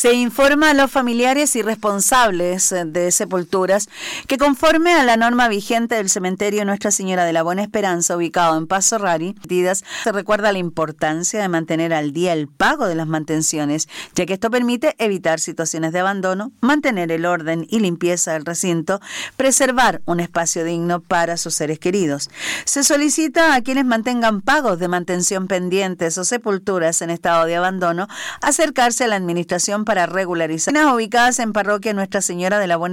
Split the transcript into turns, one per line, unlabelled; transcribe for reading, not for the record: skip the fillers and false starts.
Se informa a los familiares y responsables de sepulturas que conforme a la norma vigente del cementerio Nuestra Señora de la Buena Esperanza, ubicado en Paso Rari, se recuerda la importancia de mantener al día el pago de las mantenciones, ya que esto permite evitar situaciones de abandono, mantener el orden y limpieza del recinto, preservar un espacio digno para sus seres queridos. Se solicita a quienes mantengan pagos de mantención pendientes o sepulturas en estado de abandono acercarse a la administración para regularizar. Ubicadas en Parroquia Nuestra Señora de la Buena